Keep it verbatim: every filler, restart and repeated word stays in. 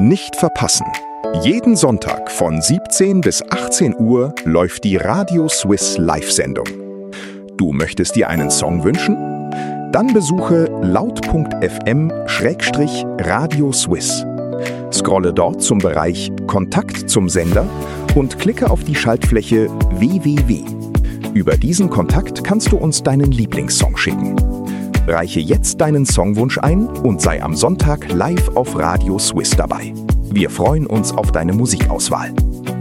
Nicht verpassen. Jeden Sonntag von siebzehn bis achtzehn Uhr läuft die Radio Swiss Live-Sendung. Du möchtest dir einen Song wünschen? Dann besuche laut punkt f m Schrägstrich Radio Swiss. Scrolle dort zum Bereich Kontakt zum Sender und klicke auf die Schaltfläche w w w. Über diesen Kontakt kannst du uns deinen Lieblingssong schicken. Reiche jetzt deinen Songwunsch ein und sei am Sonntag live auf Radio Swiss dabei. Wir freuen uns auf deine Musikauswahl.